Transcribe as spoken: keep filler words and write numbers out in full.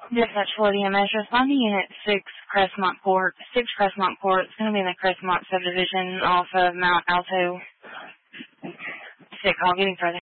Dispatch for the M S, responding unit six Crestmont Court. six Crestmont Court. It's going to be in the Crestmont subdivision off of Mount Alto. Sick call, getting further.